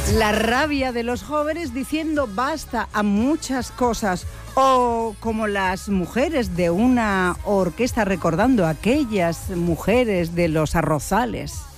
La rabia de los jóvenes diciendo basta a muchas cosas, o como las mujeres de una orquesta recordando a aquellas mujeres de los arrozales.